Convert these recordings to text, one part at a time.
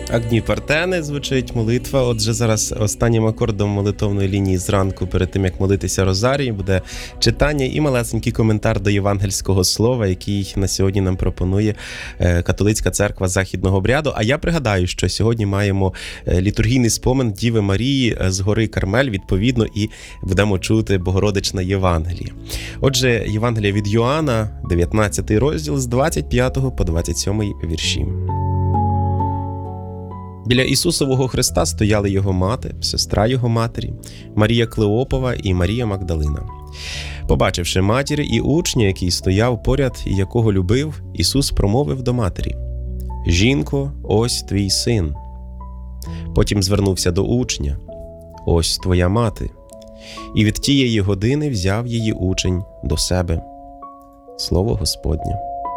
Агні Партени звучить молитва. Отже, зараз останнім акордом молитовної лінії зранку, перед тим, як молитися Розарій, буде читання і малесенький коментар до євангельського слова, який на сьогодні нам пропонує католицька церква західного обряду. А я пригадаю, що сьогодні маємо літургійний спомин Діви Марії з гори Кармель, відповідно, і будемо чути Богородичне Євангеліє. Отже, Євангеліє від Йоанна, 19 розділ, з 25 по 27 вірші. Біля Ісусового Христа стояли його мати, сестра його матері, Марія Клеопова і Марія Магдалина. Побачивши матір і учня, який стояв поряд і якого любив, Ісус промовив до матері: «Жінко, ось твій син». Потім звернувся до учня: «Ось твоя мати». І від тієї години взяв її учень до себе. Слово Господнє.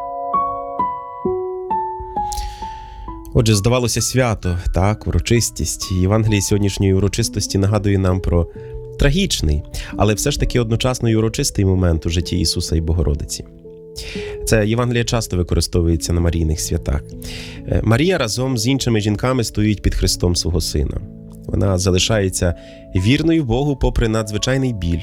Отже, здавалося, свято, так, урочистість. Євангеліє сьогоднішньої урочистості нагадує нам про трагічний, але все ж таки одночасно й урочистий момент у житті Ісуса і Богородиці. Це Євангеліє часто використовується на Марійних святах. Марія разом з іншими жінками стоїть під хрестом свого сина. Вона залишається вірною Богу попри надзвичайний біль,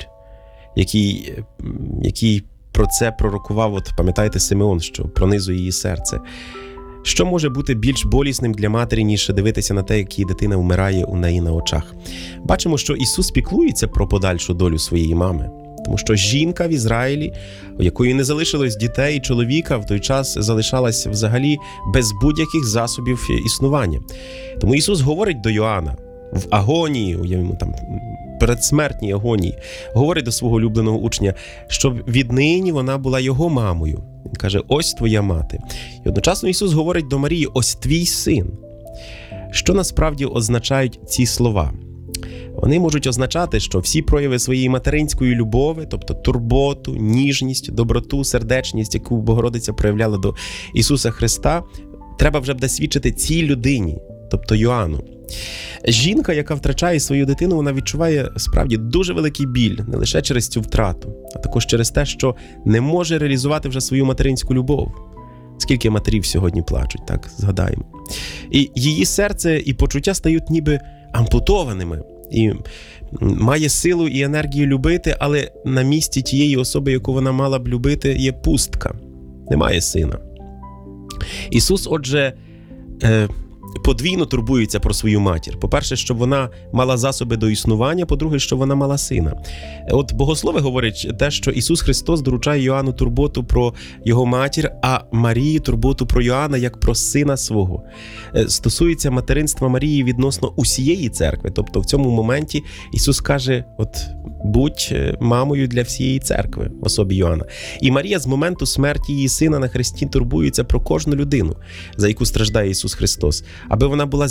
який про це пророкував, от пам'ятаєте, Симеон, що пронизує її серце. Що може бути більш болісним для матері, ніж дивитися на те, як її дитина вмирає у неї на очах? Бачимо, що Ісус піклується про подальшу долю своєї мами. Тому що жінка в Ізраїлі, у якої не залишилось дітей і чоловіка, в той час залишалась взагалі без будь-яких засобів існування. Тому Ісус говорить до Йоанна в агонії, уявімо, там, передсмертній агонії, говорить до свого улюбленого учня, щоб віднині вона була його мамою. Він каже: «Ось твоя мати». І одночасно Ісус говорить до Марії: «Ось твій син». Що насправді означають ці слова? Вони можуть означати, що всі прояви своєї материнської любові, тобто турботу, ніжність, доброту, сердечність, яку Богородиця проявляла до Ісуса Христа, треба вже буде свідчити цій людині, тобто Йоанну. Жінка, яка втрачає свою дитину, вона відчуває справді дуже великий біль, не лише через цю втрату, а також через те, що не може реалізувати вже свою материнську любов. Скільки матерів сьогодні плачуть, так, згадаємо. І її серце і почуття стають ніби ампутованими. І має силу і енергію любити, але на місці тієї особи, яку вона мала б любити, є пустка. Немає сина. Ісус, отже, подвійно турбується про свою матір. По-перше, щоб вона мала засоби до існування, по-друге, щоб вона мала сина. От богослови говорять те, що Ісус Христос доручає Йоанну турботу про його матір, а Марії турботу про Йоанна як про сина свого. Стосується материнства Марії відносно усієї церкви. Тобто в цьому моменті Ісус каже: от будь мамою для всієї церкви в особі Йоанна. І Марія з моменту смерті її сина на хресті турбується про кожну людину, за яку страждає Ісус Христос, аби вона була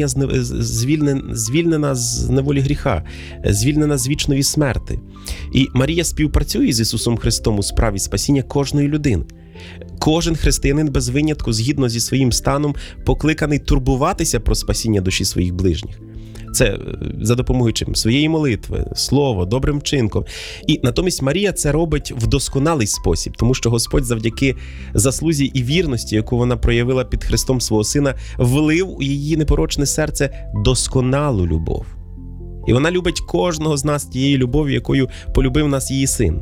звільнена з неволі гріха, звільнена з вічної смерти. І Марія співпрацює з Ісусом Христом у справі спасіння кожної людини. Кожен християнин без винятку, згідно зі своїм станом, покликаний турбуватися про спасіння душі своїх ближніх. Це за допомогою своєї молитви, слова, добрим вчинком. І натомість Марія це робить в досконалий спосіб, тому що Господь завдяки заслузі і вірності, яку вона проявила під хрестом свого сина, влив у її непорочне серце досконалу любов. І вона любить кожного з нас тією любов'ю, якою полюбив нас її син.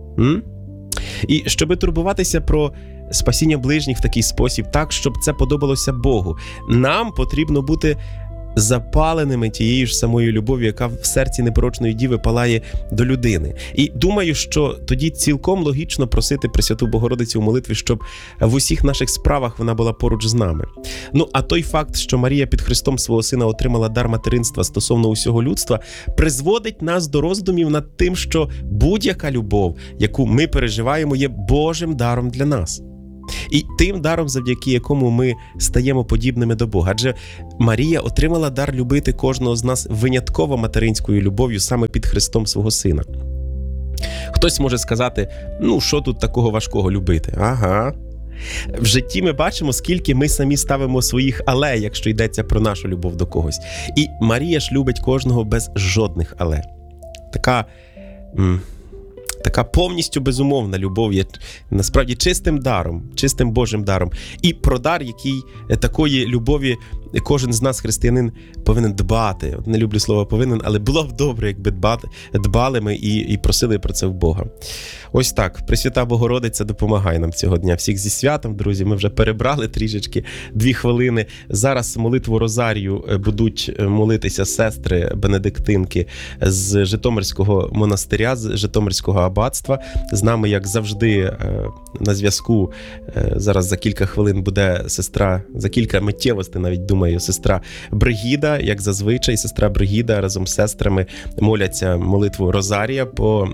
І щоби турбуватися про спасіння ближніх в такий спосіб, так, щоб це подобалося Богу, нам потрібно бути запаленими тією ж самою любов'ю, яка в серці непорочної діви палає до людини. І думаю, що тоді цілком логічно просити Пресвяту Богородицю у молитві, щоб в усіх наших справах вона була поруч з нами. Ну, а той факт, що Марія під хрестом свого сина отримала дар материнства стосовно усього людства, призводить нас до роздумів над тим, що будь-яка любов, яку ми переживаємо, є Божим даром для нас. І тим даром, завдяки якому ми стаємо подібними до Бога. Адже Марія отримала дар любити кожного з нас винятково материнською любов'ю саме під хрестом свого сина. Хтось може сказати: ну, що тут такого важкого любити? Ага. В житті ми бачимо, скільки ми самі ставимо своїх «але», якщо йдеться про нашу любов до когось. І Марія ж любить кожного без жодних «але». Така така повністю безумовна любов є насправді чистим даром, чистим Божим даром. І про дар, який такої любові кожен з нас, християнин, повинен дбати. От не люблю слово «повинен», але було б добре, якби дбали ми і просили про це в Бога. Ось так. Пресвята Богородиця допомагає нам цього дня. Всіх зі святом, друзі. Ми вже перебрали трішечки 2 хвилини. Зараз молитву Розарію будуть молитися сестри бенедиктинки з Житомирського монастиря, з Житомирського аббатства. З нами, як завжди, на зв'язку зараз за кілька хвилин буде сестра, за кілька миттєвостей навіть, думаю, сестра Бригіда, як зазвичай, сестра Бригіда разом з сестрами моляться молитву Розарія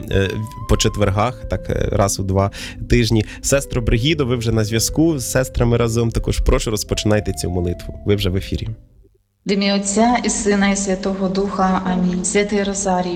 по четвергах, так раз у 2 тижні. Сестро Бригідо, ви вже на зв'язку з сестрами разом, також прошу, розпочинайте цю молитву. Ви вже в ефірі. В ім'я Отця і Сина і Святого Духа. Амінь. Святий Розарій.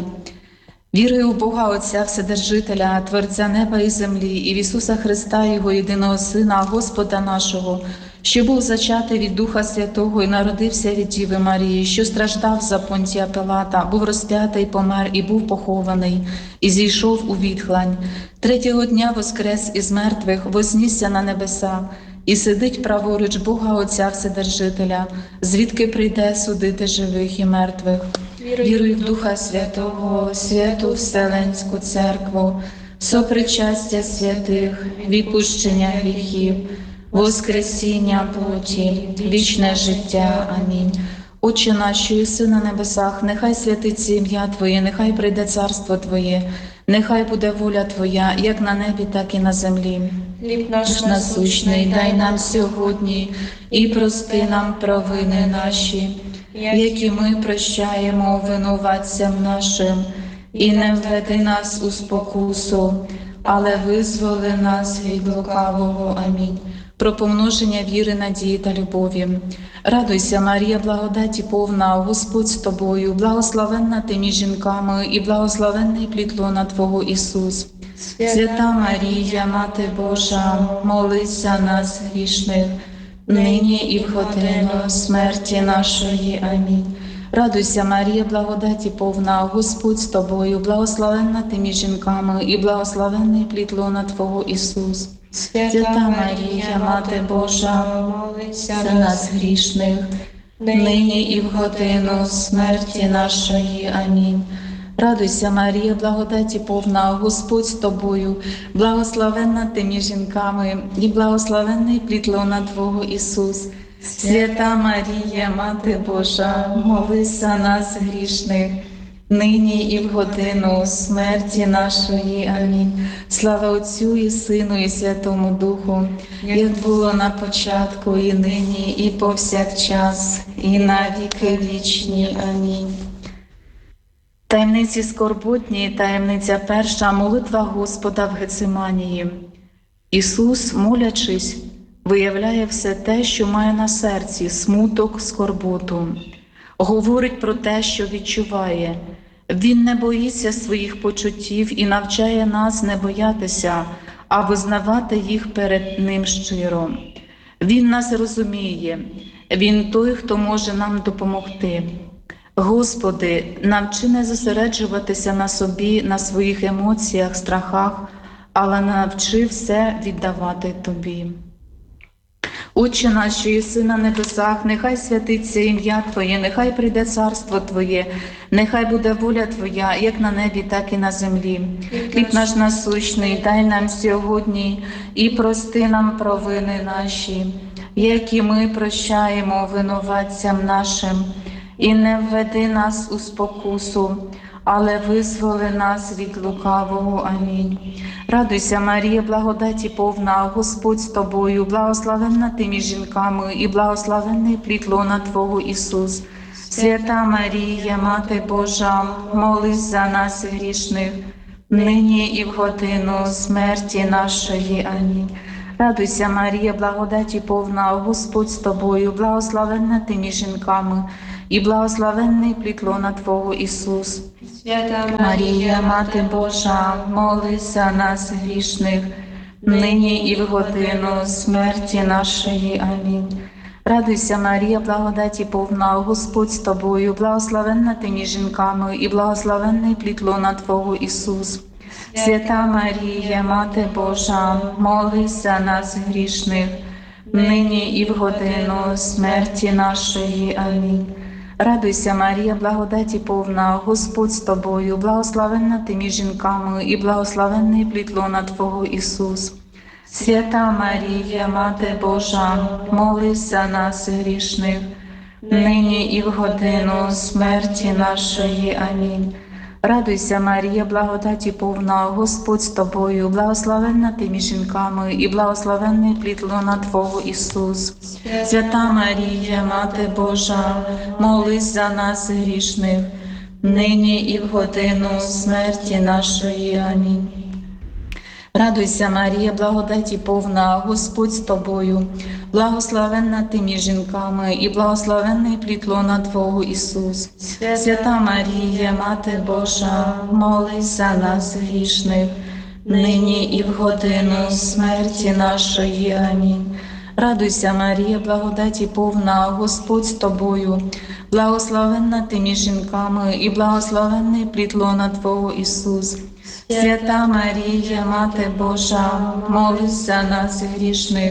Вірую в Бога Отця Вседержителя, Творця неба і землі, і в Ісуса Христа, Його єдиного Сина, Господа нашого, що був зачатий від Духа Святого і народився від Діви Марії, що страждав за Понтія Пилата, був розп'ятий, помер і був похований, і зійшов у відхлань. 3-го дня воскрес із мертвих, вознісся на небеса, і сидить праворуч Бога Отця Вседержителя, звідки прийде судити живих і мертвих. Вірую в Духа Святого, Святу Вселенську Церкву, сопричастя святих, відпущення гріхів, воскресіння плоті, вічне життя. Амінь. Отче наш, що єси на небесах, нехай святиться ім'я Твоє, нехай прийде царство Твоє, нехай буде воля Твоя, як на небі, так і на землі. Хліб наш насущний дай нам сьогодні, і прости нам провини наші, які ми прощаємо винуватцям нашим, і не введи нас у спокусу, але визволи нас від лукавого. Амінь. Про помноження віри, надії та любові. Радуйся, Марія, благодаті повна, Господь з тобою, благословенна ти між жінками, і благословенний плід лона Твого Ісус. Свята Марія, Мати Божа, молися нас грішних, нині і в годину смерті нашої. Амінь. Радуйся, Марія, благодаті повна, Господь з тобою, благословенна ти між жінками, і благословенний плід лона Твого Ісус. Свята Марія, Мати Божа, молися за нас грішних, нині і в годину смерті нашої. Амінь. Радуйся, Марія, благодаті повна, Господь з тобою, благословенна ти між жінками, і благословенний плід лона Твого Ісус. Свята Марія, Мати Божа, молись за нас грішних, нині і в годину смерті нашої. Амінь. Слава Отцю і Сину і Святому Духу, як було на початку, і нині, і повсякчас, і на віки вічні. Амінь. Таємниці скорботні, таємниця перша, молитва Господа в Гециманії. Ісус, молячись, виявляє все те, що має на серці, смуток, скорботу. Говорить про те, що відчуває. Він не боїться своїх почуттів і навчає нас не боятися, а визнавати їх перед Ним щиро. Він нас розуміє. Він той, хто може нам допомогти. Господи, навчи не зосереджуватися на собі, на своїх емоціях, страхах, але навчи все віддавати Тобі. Отче наш, що єси на небесах, нехай святиться ім'я Твоє, нехай прийде царство Твоє, нехай буде воля Твоя, як на небі, так і на землі. Хліб наш насущний дай нам сьогодні, і прости нам провини наші, які ми прощаємо винуватцям нашим, і не введи нас у спокусу, але визволи нас від лукавого. Амінь. Радуйся, Марія, благодаті повна, Господь з тобою, благословенна ти між жінками, і благословенний плід лона Твого Ісус. Свята Марія, Мати Божа, молись за нас грішних, нині і в годину смерті нашої. Амінь. Радуйся, Марія, благодаті повна, Господь з тобою, благословенна ти між жінками, і благословенний плід лона Твого Ісус. Свята Марія, Мати Божа, молись за нас грішних, нині і в годину смерті нашої. Амінь. Радуйся, Марія, благодаті повна, Господь з тобою, благословенна ти між жінками, і благословенний плід лона Твого Ісус. Свята Марія, Мати Божа, молись за нас грішних, нині і в годину смерті нашої. Амінь. Радуйся, Марія, благодаті повна, Господь з тобою, благословенна ти між жінками, і благословенний плід лона Твого Ісус. Свята Марія, Мати Божа, молись за нас грішних, нині і в годину смерті нашої. Амінь. Радуйся, Марія, благодаті повна, Господь з тобою, благословенна ти між жінками, і благословенний плід лона Твого Ісус. Свята Марія, Мати Божа, молись за нас грішних, нині і в годину смерті нашої. Амінь. Радуйся, Марія, благодаті повна, Господь з тобою, благословенна ти між жінками, і благословенний плід лона Твого Ісус. Свята Марія, Мати Божа, молись за нас грішних, нині і в годину смерті нашої. Амінь. Радуйся, Марія, благодаті повна, Господь з тобою, благословенна ти між жінками, і благословенний плід лона Твого Ісус. Свята Марія, Мати Божа, молись за нас грішних,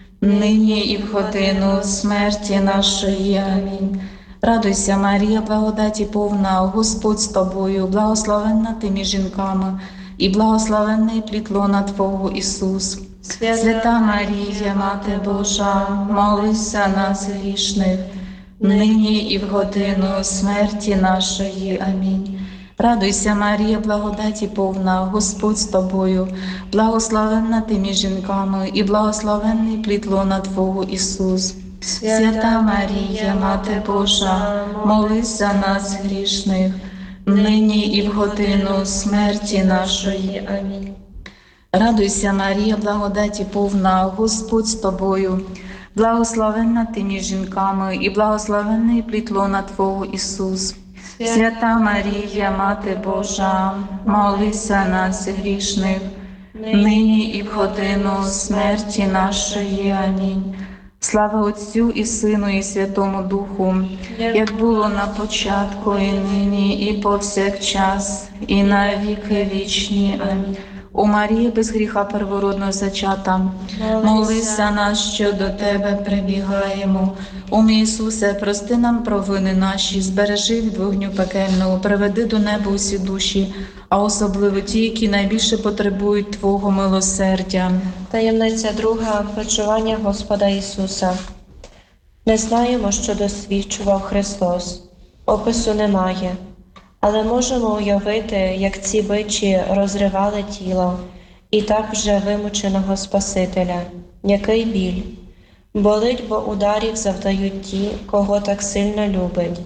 нині і в годину смерті нашої. Амінь. Радуйся, Марія, благодаті повна, Господь з тобою, благословенна ти між жінками, і благословенний плід лона Твого Ісус. Свята Марія, Мати Божа, молись за нас грішних, нині і в годину смерті нашої. Амінь. Радуйся, Марія, благодаті повна, Господь з тобою, благословенна ти між жінками, і благословенний плід лона Твого Ісус. Свята Марія, Мати Божа, молись за нас грішних, нині і в годину смерті нашої. Амінь. Радуйся, Марія, благодаті повна, Господь з тобою, благословенна ти між жінками, і благословенний плід лона Твого Ісус. Свята Марія, Мати Божа, молись за нас грішних, нині і в годину смерті нашої. Амінь. Слава Отцю і Сину, і Святому Духу, як було на початку, і нині, і повсякчас, і на віки вічні. Амінь. О Марія, без гріха первородно зачата, молись за нас, що до Тебе прибігаємо. О мій Ісусе, прости нам провини наші, збережи від вогню пекельного, приведи до неба усі душі, а особливо ті, які найбільше потребують Твого милосердя. Таємниця друга – почування Господа Ісуса. Не знаємо, що досвідчував Христос. Опису немає. Але можемо уявити, як ці бичі розривали тіло і так вже вимученого Спасителя. Який біль! Болить, бо ударів завдають ті, кого так сильно любить.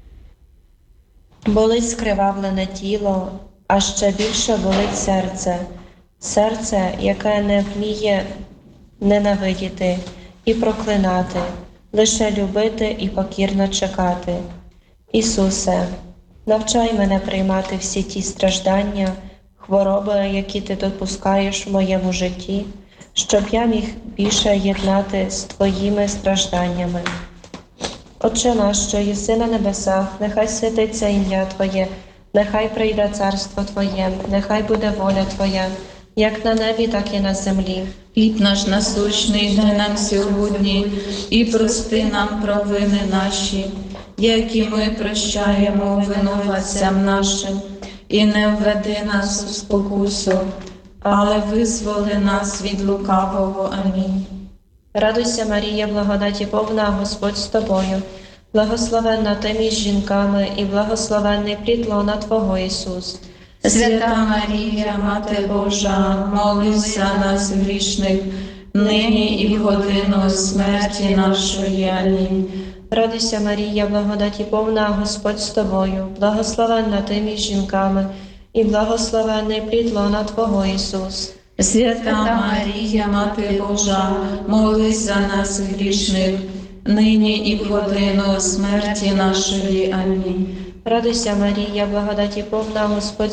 Болить скривавлене тіло, а ще більше болить серце. Серце, яке не вміє ненавидіти і проклинати, лише любити і покірно чекати. Ісусе, навчай мене приймати всі ті страждання, хвороби, які Ти допускаєш в моєму житті, щоб я міг більше єднати з Твоїми стражданнями. Отче наш, що єси на небесах, нехай святиться ім'я Твоє, нехай прийде царство Твоє, нехай буде воля Твоя, як на небі, так і на землі. Хліб наш насущний дай нам сьогодні, і прости нам провини наші, які ми прощаємо винуватцям нашим, і не введи нас у спокусу, але визволи нас від лукавого. Амінь. Радуйся, Марія, благодаті повна, Господь з тобою, благословенна ти між жінками, і благословенний плід лона Твого Ісус. Свята Марія, Мати Божа, молись за нас грішних, нині і в годину смерті нашої. Амінь. Радуйся, Марія, благодаті повна, Господь з тобою, благословенна ти між жінками, і благословенний плід лона Твого Ісус. Свята Марія, Мати Божа, молись за нас грішних, нині і в годину смерті нашої. Амінь. Радуйся, Марія, благодаті повна, Господь